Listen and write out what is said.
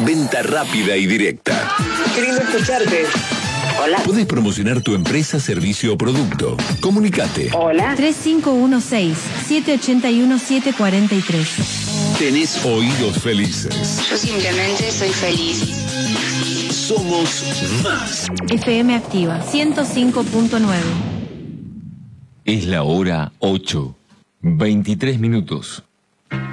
Venta rápida y directa. Qué lindo escucharte. Hola. Podés promocionar tu empresa, servicio o producto. Comunicate. Hola. 3516-781-743. Tenés oídos felices. Yo simplemente soy feliz. Somos más. FM Activa 105.9. Es la hora 8:23.